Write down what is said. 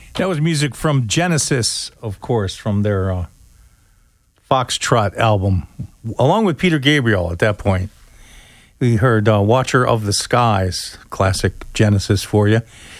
That was music from Genesis, of course, from their Foxtrot album, along with Peter Gabriel at that point. We heard Watcher of the Skies, classic Genesis for you.